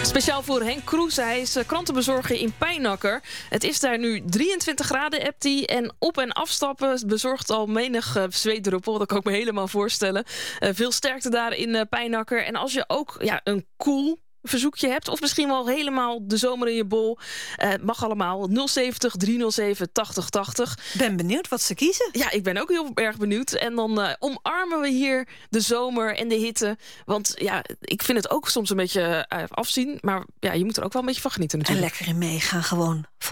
Speciaal voor Henk Kroes. Hij is krantenbezorger in Pijnacker. Het is daar nu 23 graden, appt hij. En op- en afstappen bezorgt al menig zweetdruppel. Dat kan ik me helemaal voorstellen. Veel sterkte daar in Pijnacker. En als je ook een cool verzoekje hebt, of misschien wel helemaal de zomer in je bol, mag allemaal. 070 307 8080. Ben benieuwd wat ze kiezen. Ja, ik ben ook heel erg benieuwd. En dan omarmen we hier de zomer en de hitte. Want ja, ik vind het ook soms een beetje afzien. Maar ja, je moet er ook wel een beetje van genieten natuurlijk. En lekker in meegaan gewoon.